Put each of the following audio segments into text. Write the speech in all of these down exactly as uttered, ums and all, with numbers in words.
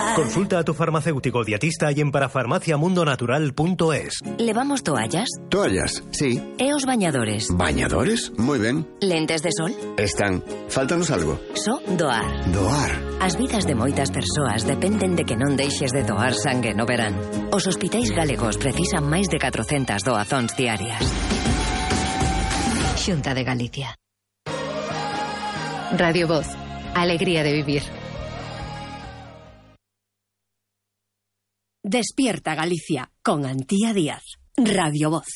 doar. Consulta a tu farmacéutico dietista y en parafarmacia mundo natural punto es. ¿Levamos toallas? Toallas, sí. E os bañadores? ¿Bañadores? Muy ben. Lentes de sol? Están. Fáltanos algo. So doar. Doar. As vidas de moitas persoas dependen de que non deixes de doar sangue no verán. Os hospitais galegos precisan máis de catrocentas doazóns diarias. Xunta de Galicia. Radio Voz. Alegría de vivir. Despierta Galicia con Antía Díaz. Radio Voz.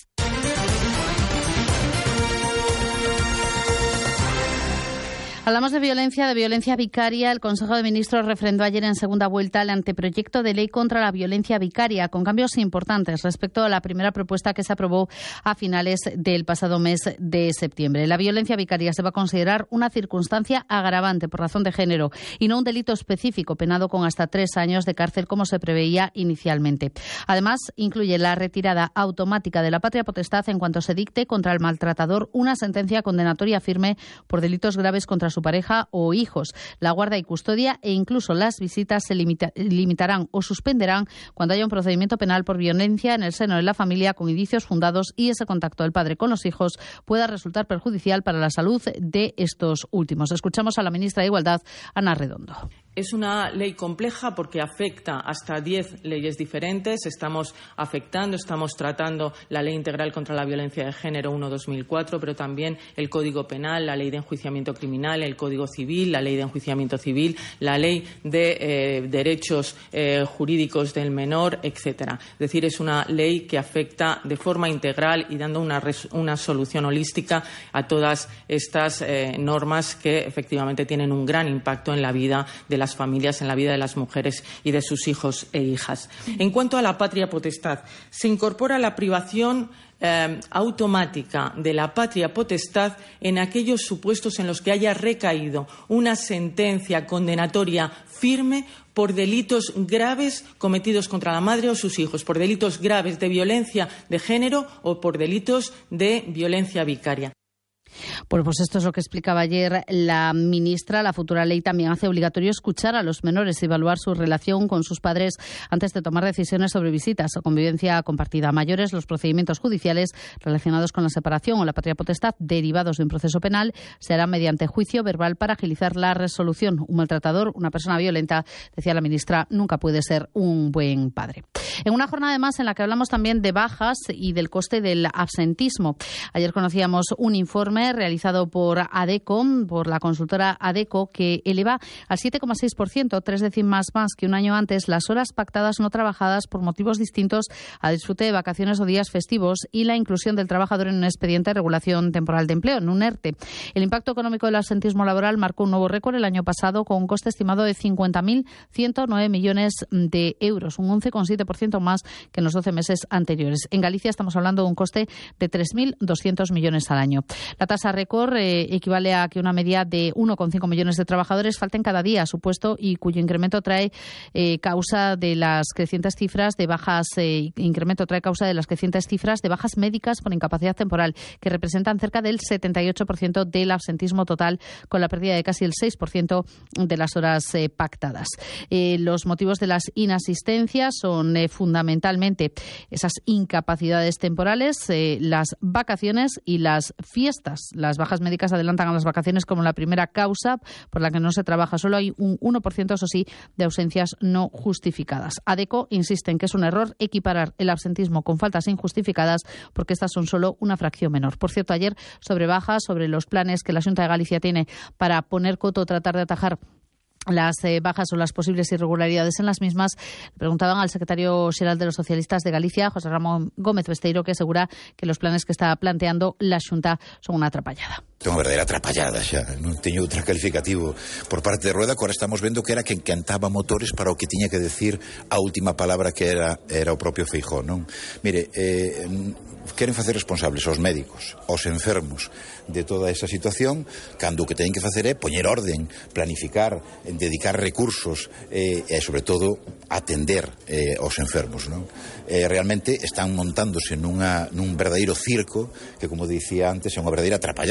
Hablamos de violencia, de violencia vicaria. El Consejo de Ministros refrendó ayer en segunda vuelta el anteproyecto de ley contra la violencia vicaria, con cambios importantes respecto a la primera propuesta que se aprobó a finales del pasado mes de septiembre. La violencia vicaria se va a considerar una circunstancia agravante por razón de género y no un delito específico penado con hasta tres años de cárcel, como se preveía inicialmente. Además, incluye la retirada automática de la patria potestad en cuanto se dicte contra el maltratador una sentencia condenatoria firme por delitos graves contra su pareja o hijos. La guarda y custodia e incluso las visitas se limita, limitarán o suspenderán cuando haya un procedimiento penal por violencia en el seno de la familia con indicios fundados y ese contacto del padre con los hijos pueda resultar perjudicial para la salud de estos últimos. Escuchamos a la ministra de Igualdad, Ana Redondo. Es una ley compleja porque afecta hasta diez leyes diferentes. Estamos afectando, estamos tratando la Ley Integral contra la Violencia de Género uno barra dos mil cuatro, pero también el Código Penal, la Ley de Enjuiciamiento Criminal, el Código Civil, la Ley de Enjuiciamiento Civil, la Ley de eh, Derechos eh, Jurídicos del Menor, etcétera. Es decir, es una ley que afecta de forma integral y dando una, una solución holística a todas estas eh, normas que efectivamente tienen un gran impacto en la vida de la las familias, en la vida de las mujeres y de sus hijos e hijas. En cuanto a la patria potestad, se incorpora la privación eh, automática de la patria potestad en aquellos supuestos en los que haya recaído una sentencia condenatoria firme por delitos graves cometidos contra la madre o sus hijos, por delitos graves de violencia de género o por delitos de violencia vicaria. Bueno, pues esto es lo que explicaba ayer la ministra. La futura ley también hace obligatorio escuchar a los menores y evaluar su relación con sus padres antes de tomar decisiones sobre visitas o convivencia compartida. A mayores, los procedimientos judiciales relacionados con la separación o la patria potestad derivados de un proceso penal se harán mediante juicio verbal para agilizar la resolución. Un maltratador, una persona violenta, decía la ministra, nunca puede ser un buen padre. En una jornada además en la que hablamos también de bajas y del coste del absentismo. Ayer conocíamos un informe realizado por ADECO, por la consultora ADECO, que eleva al siete coma seis por ciento, tres décimas más que un año antes, las horas pactadas no trabajadas por motivos distintos a disfrute de vacaciones o días festivos y la inclusión del trabajador en un expediente de regulación temporal de empleo, en un ERTE. El impacto económico del absentismo laboral marcó un nuevo récord el año pasado con un coste estimado de cincuenta mil ciento nueve millones de euros, un once coma siete por ciento más que en los doce meses anteriores. En Galicia estamos hablando de un coste de tres mil doscientos millones al año. La tasa récord eh, equivale a que una media de uno coma cinco millones de trabajadores falten cada día a su puesto y cuyo incremento trae eh, causa de las crecientes cifras de bajas eh, incremento trae causa de las crecientes cifras de bajas médicas por incapacidad temporal, que representan cerca del setenta y ocho por ciento del absentismo total, con la pérdida de casi el seis por ciento de las horas eh, pactadas. Eh, los motivos de las inasistencias son eh, fundamentalmente esas incapacidades temporales, eh, las vacaciones y las fiestas. Las bajas médicas adelantan a las vacaciones como la primera causa por la que no se trabaja. Solo hay un uno por ciento, eso sí, de ausencias no justificadas. ADECO insiste en que es un error equiparar el absentismo con faltas injustificadas, porque estas son solo una fracción menor. Por cierto, ayer, sobre bajas, sobre los planes que la Xunta de Galicia tiene para poner coto o tratar de atajar las eh, bajas o las posibles irregularidades en las mismas, le preguntaban al secretario xeral de los socialistas de Galicia, José Ramón Gómez Besteiro, que asegura que los planes que está planteando la Xunta son una atrapallada. Unha verdadeira atrapallada xa, non teño outro calificativo por parte de Rueda, que ahora estamos vendo que era quen cantaba motores para o que tiña que decir a última palabra, que era era o propio Feijóo, non? Mire, eh, queren facer responsables aos médicos, aos enfermos de toda esa situación, cando o que teñen que facer é poñer orden, planificar, dedicar recursos eh, e, sobre todo, atender eh, aos enfermos, non? Eh, realmente están montándose nunha, nun verdadeiro circo que, como dicía antes, é unha verdadeira atrapallada, non ten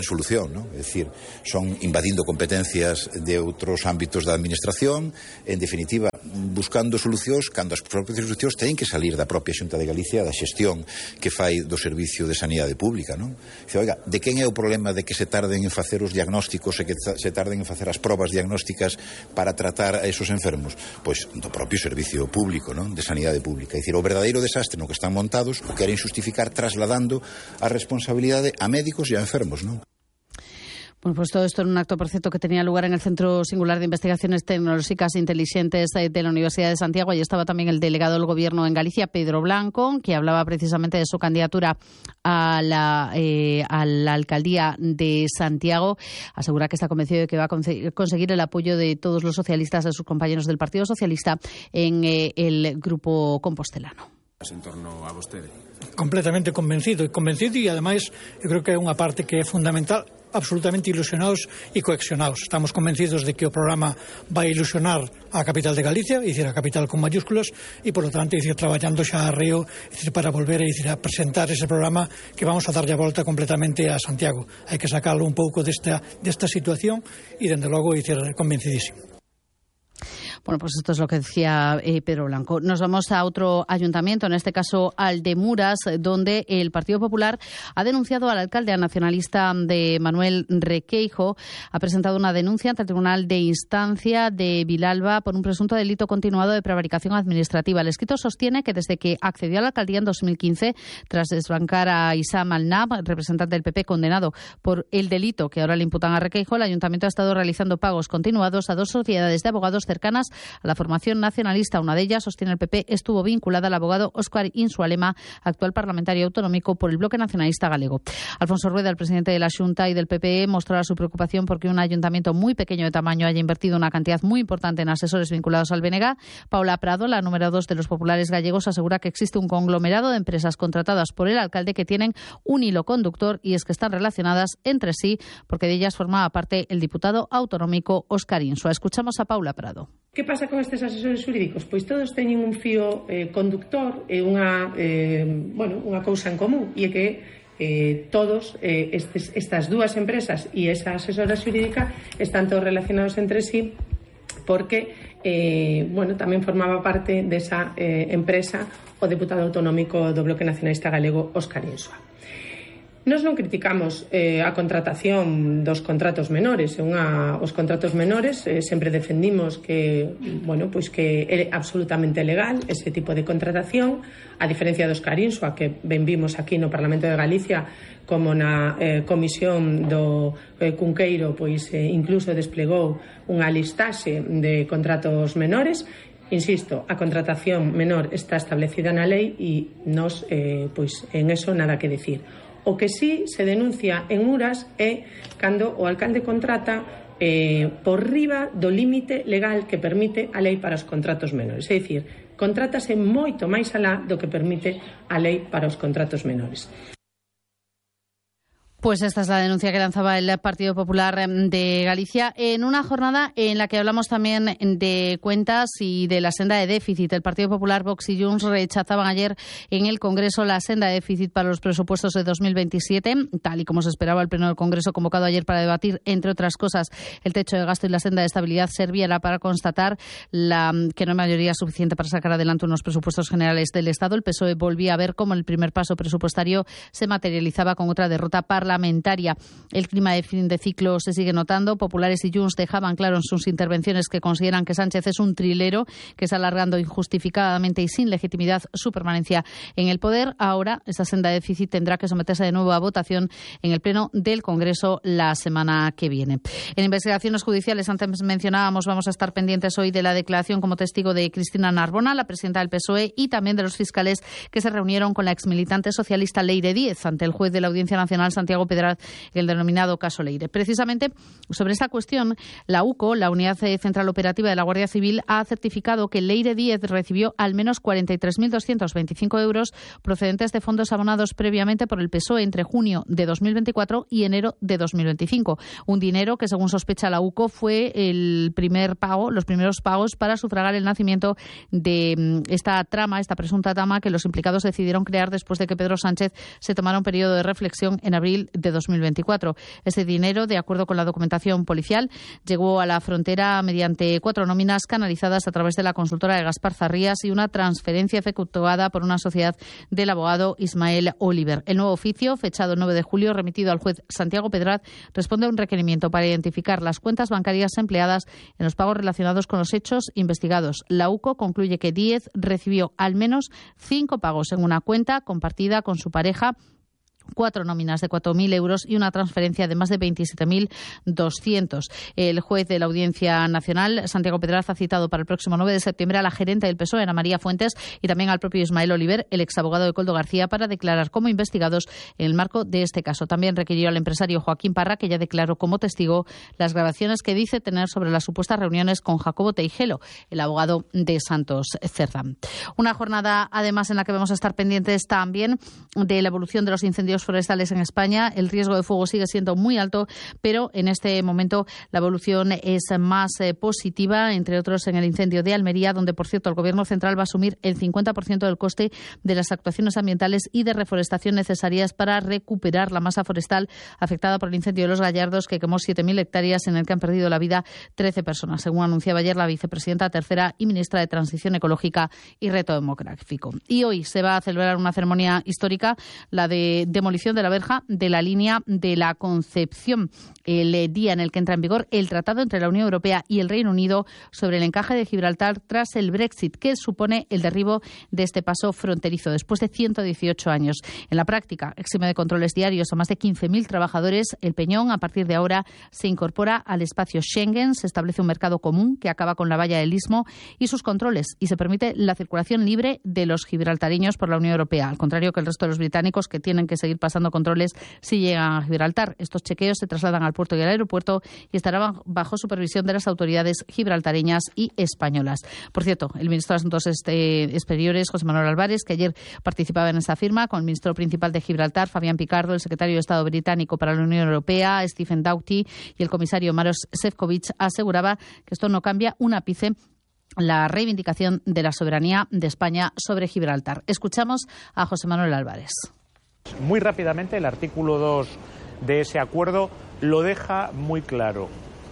ten solución, ¿no? É dicir, son invadindo competencias de outros ámbitos da administración, en definitiva, buscando solucións cando as propias solucións teñen que salir da propia Xunta de Galicia, da xestión que fai do Servicio de Sanidade Pública, non? Dice, oiga, de quen é o problema de que se tarden en facer os diagnósticos e que se tarden en facer as probas diagnósticas para tratar a esos enfermos? Pois do propio Servicio Público, non? De Sanidade Pública. É dicir, o verdadeiro desastre no que están montados o queren xustificar trasladando a responsabilidade a médicos e a enfermos, non? Bueno, pues todo esto en un acto, por cierto, que tenía lugar en el Centro Singular de Investigaciones Tecnológicas Inteligentes de la Universidad de Santiago. Allí estaba también el delegado del Gobierno en Galicia, Pedro Blanco, que hablaba precisamente de su candidatura a la, eh, a la alcaldía de Santiago. Asegura que está convencido de que va a conseguir el apoyo de todos los socialistas, de sus compañeros del Partido Socialista, en eh, el grupo compostelano. En torno a vostede. Completamente convencido, e convencido e ademais eu creo que é unha parte que é fundamental, absolutamente ilusionados e cohesionados. Estamos convencidos de que o programa vai ilusionar a capital de Galicia, é dicir, a capital con mayúsculas, e por lo tanto, é dicir, traballando xa a Río, é dicir, para volver é dicir, a presentar ese programa que vamos a darlle a volta completamente a Santiago. Hai que sacarlo un pouco desta, desta situación e, dende logo, é dicir, convencidísimo. Bueno, pues esto es lo que decía eh, Pedro Blanco. Nos vamos a otro ayuntamiento, en este caso al de Muras, donde el Partido Popular ha denunciado al alcalde nacionalista de Manuel Requeijo. Ha presentado una denuncia ante el Tribunal de Instancia de Vilalba por un presunto delito continuado de prevaricación administrativa. El escrito sostiene que desde que accedió a la alcaldía en dos mil quince, tras desbancar a Issam Al-Nab, representante del P P condenado por el delito que ahora le imputan a Requeijo, el ayuntamiento ha estado realizando pagos continuados a dos sociedades de abogados cercanas a la formación nacionalista. Una de ellas, sostiene el P P, estuvo vinculada al abogado Óscar Insualema, actual parlamentario autonómico por el Bloque Nacionalista Galego. Alfonso Rueda, el presidente de la Xunta y del P P, mostraba su preocupación porque un ayuntamiento muy pequeño de tamaño haya invertido una cantidad muy importante en asesores vinculados al B N G. Paula Prado, la número dos de los populares gallegos, asegura que existe un conglomerado de empresas contratadas por el alcalde que tienen un hilo conductor, y es que están relacionadas entre sí porque de ellas formaba parte el diputado autonómico Óscar Insua. Escuchamos a Paula Prado. Que pasa con estes asesores xurídicos? Pois todos teñen un fío eh, conductor e unha, eh, bueno, unha cousa en común, e é que eh, todos eh, estes, estas dúas empresas e esa asesora xurídica están todos relacionados entre sí, porque eh, bueno, tamén formaba parte desa eh, empresa o deputado autonómico do Bloque Nacionalista Galego, Óscar Insua. Nos non criticamos eh, a contratación dos contratos menores. Unha, os contratos menores eh, sempre defendimos que, bueno, pois que é absolutamente legal ese tipo de contratación, a diferencia dos Óscar Insua, que ben vimos aquí no Parlamento de Galicia como na eh, comisión do eh, Cunqueiro, pois eh, incluso desplegou unha listaxe de contratos menores. Insisto, a contratación menor está establecida na lei e nos, eh, pois en eso nada que decir. O que sí se denuncia en Muras é cando o alcalde contrata eh, por riba do límite legal que permite a lei para os contratos menores. É dicir, contrátase moito máis alá do que permite a lei para os contratos menores. Pues esta es la denuncia que lanzaba el Partido Popular de Galicia en una jornada en la que hablamos también de cuentas y de la senda de déficit. El Partido Popular, Vox y Junts rechazaban ayer en el Congreso la senda de déficit para los presupuestos de dos mil veintisiete, tal y como se esperaba. El Pleno del Congreso, convocado ayer para debatir, entre otras cosas, el techo de gasto y la senda de estabilidad, servirá para constatar la, que no hay mayoría suficiente para sacar adelante unos presupuestos generales del Estado. El P S O E volvía a ver cómo el primer paso presupuestario se materializaba con otra derrota parlamentaria. Parlamentaria. El clima de fin de ciclo se sigue notando. Populares y Junts dejaban claro en sus intervenciones que consideran que Sánchez es un trilero que está alargando injustificadamente y sin legitimidad su permanencia en el poder. Ahora, esa senda de déficit tendrá que someterse de nuevo a votación en el Pleno del Congreso la semana que viene. En investigaciones judiciales, antes mencionábamos, vamos a estar pendientes hoy de la declaración como testigo de Cristina Narbona, la presidenta del P S O E, y también de los fiscales que se reunieron con la exmilitante socialista Leire Díez ante el juez de la Audiencia Nacional, Santiago Pedraz, el denominado caso Leire. Precisamente sobre esta cuestión, la U C O, la Unidad Central Operativa de la Guardia Civil, ha certificado que Leire Díez recibió al menos cuarenta y tres mil doscientos veinticinco euros procedentes de fondos abonados previamente por el P S O E entre junio de dos mil veinticuatro y enero de dos mil veinticinco. Un dinero que, según sospecha la U C O, fue el primer pago, los primeros pagos para sufragar el nacimiento de esta trama, esta presunta trama que los implicados decidieron crear después de que Pedro Sánchez se tomara un periodo de reflexión en abril de dos mil veinticuatro. Este dinero, de acuerdo con la documentación policial, llegó a la frontera mediante cuatro nóminas canalizadas a través de la consultora de Gaspar Zarrías y una transferencia efectuada por una sociedad del abogado Ismael Oliver. El nuevo oficio, fechado el nueve de julio, remitido al juez Santiago Pedraz, responde a un requerimiento para identificar las cuentas bancarias empleadas en los pagos relacionados con los hechos investigados. La U C O concluye que Díez recibió al menos cinco pagos en una cuenta compartida con su pareja, cuatro nóminas de cuatro mil euros y una transferencia de más de veintisiete mil doscientos. El juez de la Audiencia Nacional, Santiago Pedraz, ha citado para el próximo nueve de septiembre a la gerente del P S O E, Ana María Fuentes, y también al propio Ismael Oliver, el exabogado de Koldo García, para declarar como investigados en el marco de este caso. También requirió al empresario Joaquín Parra, que ya declaró como testigo las grabaciones que dice tener sobre las supuestas reuniones con Jacobo Teijelo, el abogado de Santos Cerda. Una jornada, además, en la que vamos a estar pendientes también de la evolución de los incendios forestales en España. El riesgo de fuego sigue siendo muy alto, pero en este momento la evolución es más eh, positiva, entre otros en el incendio de Almería, donde, por cierto, el Gobierno central va a asumir el cincuenta por ciento del coste de las actuaciones ambientales y de reforestación necesarias para recuperar la masa forestal afectada por el incendio de Los Gallardos, que quemó siete mil hectáreas, en el que han perdido la vida trece personas, según anunciaba ayer la vicepresidenta tercera y ministra de Transición Ecológica y Reto Demográfico. Y hoy se va a celebrar una ceremonia histórica, la de demolición de la verja de la línea de la Concepción, el día en el que entra en vigor el tratado entre la Unión Europea y el Reino Unido sobre el encaje de Gibraltar tras el Brexit, que supone el derribo de este paso fronterizo después de ciento dieciocho años. En la práctica, exime de controles diarios a más de quince mil trabajadores. El Peñón, a partir de ahora, se incorpora al espacio Schengen, se establece un mercado común que acaba con la valla del Istmo y sus controles, y se permite la circulación libre de los gibraltareños por la Unión Europea, al contrario que el resto de los británicos, que tienen que seguir pasando controles si llegan a Gibraltar. Estos chequeos se trasladan al puerto y al aeropuerto y estarán bajo supervisión de las autoridades gibraltareñas y españolas. Por cierto, el ministro de Asuntos Exteriores, José Manuel Álvarez, que ayer participaba en esta firma con el ministro principal de Gibraltar, Fabián Picardo, el secretario de Estado británico para la Unión Europea, Stephen Doughty, y el comisario Maros Šefčovič, aseguraba que esto no cambia un ápice la reivindicación de la soberanía de España sobre Gibraltar. Escuchamos a José Manuel Álvarez. Muy rápidamente, el artículo dos de ese acuerdo lo deja muy claro.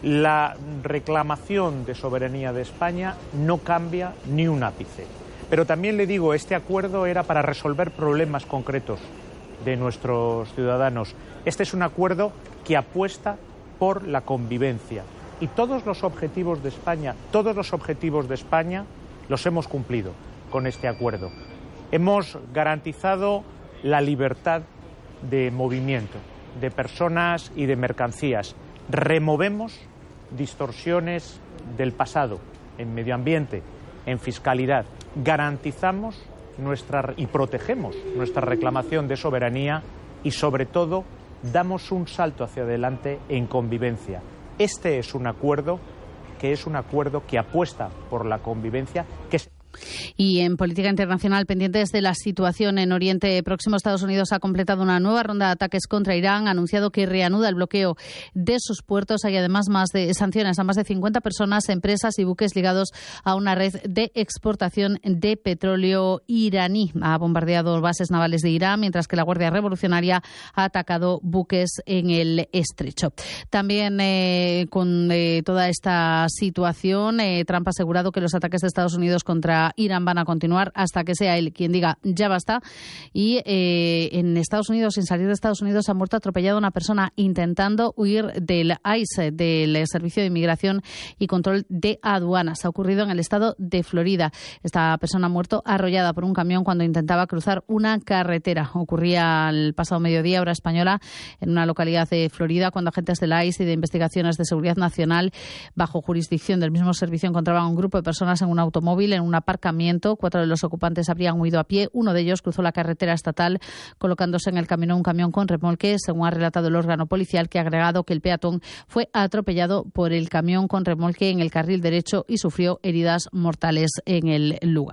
La reclamación de soberanía de España no cambia ni un ápice. Pero también le digo, este acuerdo era para resolver problemas concretos de nuestros ciudadanos. Este es un acuerdo que apuesta por la convivencia. Y todos los objetivos de España, todos los objetivos de España los hemos cumplido con este acuerdo. Hemos garantizado la libertad de movimiento de personas y de mercancías. Removemos distorsiones del pasado en medio ambiente, en fiscalidad. Garantizamos nuestra y protegemos nuestra reclamación de soberanía y, sobre todo, damos un salto hacia adelante en convivencia. Este es un acuerdo que es un acuerdo que apuesta por la convivencia, que se... Y en política internacional, pendientes de la situación en Oriente Próximo, Estados Unidos ha completado una nueva ronda de ataques contra Irán, ha anunciado que reanuda el bloqueo de sus puertos. Hay además más de sanciones a más de cincuenta personas, empresas y buques ligados a una red de exportación de petróleo iraní. Ha bombardeado bases navales de Irán, mientras que la Guardia Revolucionaria ha atacado buques en el estrecho. También eh, con eh, toda esta situación, eh, Trump ha asegurado que los ataques de Estados Unidos contra Irán van a continuar hasta que sea él quien diga ya basta. Y eh, en Estados Unidos, sin salir de Estados Unidos, ha muerto atropellado una persona intentando huir del I C E, del Servicio de Inmigración y Control de Aduanas. Ha ocurrido en el estado de Florida. Esta persona ha muerto arrollada por un camión cuando intentaba cruzar una carretera. Ocurría el pasado mediodía, hora española, en una localidad de Florida, cuando agentes del I C E y de Investigaciones de Seguridad Nacional, bajo jurisdicción del mismo servicio, encontraban a un grupo de personas en un automóvil en un aparcamiento. Cuatro de los ocupantes habrían huido a pie. Uno de ellos cruzó la carretera estatal colocándose en el camino un camión con remolque, según ha relatado el órgano policial, que ha agregado que el peatón fue atropellado por el camión con remolque en el carril derecho y sufrió heridas mortales en el lugar.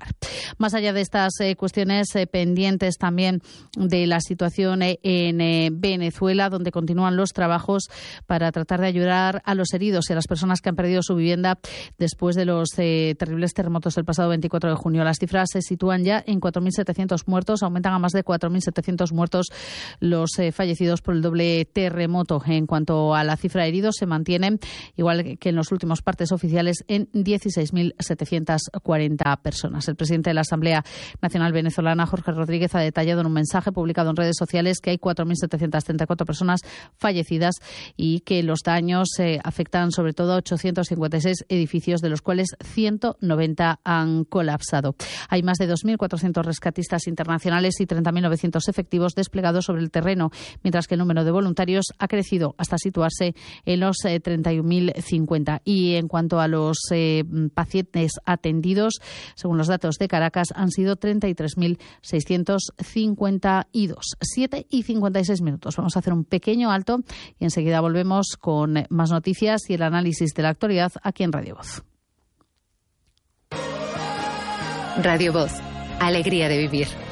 Más allá de estas eh, cuestiones eh, pendientes también de la situación eh, en eh, Venezuela, donde continúan los trabajos para tratar de ayudar a los heridos y a las personas que han perdido su vivienda después de los eh, terribles terremotos del pasado veinticuatro de junio. Las cifras se sitúan ya en cuatro mil setecientos muertos, aumentan a más de cuatro mil setecientos muertos los eh, fallecidos por el doble terremoto. En cuanto a la cifra de heridos, se mantienen, igual que en los últimos partes oficiales, en dieciséis mil setecientos cuarenta personas. El presidente de la Asamblea Nacional Venezolana, Jorge Rodríguez, ha detallado en un mensaje publicado en redes sociales que hay cuatro mil setecientos treinta y cuatro personas fallecidas y que los daños eh, afectan sobre todo a ochocientos cincuenta y seis edificios, de los cuales ciento noventa han colapsado. Hay más de dos mil cuatrocientos rescatistas internacionales y treinta mil novecientos efectivos desplegados sobre el terreno, mientras que el número de voluntarios ha crecido hasta situarse en los eh, treinta y un mil cincuenta. Y en cuanto a los eh, pacientes atendidos, según los datos de Caracas, han sido treinta y tres mil seiscientos cincuenta y dos. siete y cincuenta y seis minutos. Vamos a hacer un pequeño alto y enseguida volvemos con más noticias y el análisis de la actualidad aquí en Radio Voz. Radio Voz. Alegría de vivir.